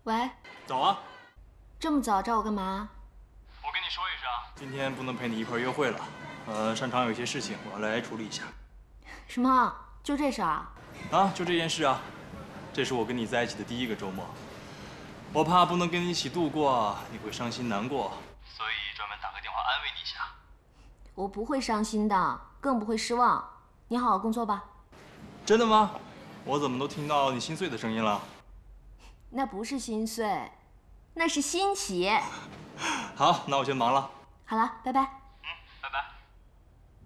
喂， 早啊！ 这么早找我干嘛？ 我跟你说一声，今天不能陪你一块约会了。擅长有一些事情，我要来处理一下。 什么？就这事啊？ 啊，就这件事啊。这是我跟你在一起的第1个周末，我怕不能跟你一起度过，你会伤心难过，所以专门打个电话安慰你一下。 我不会伤心的，更不会失望。你好好工作吧。 真的吗？我怎么都听到你心碎的声音了？ 那不是心碎，那是欣喜。 好，那我先忙了。 好了，拜拜。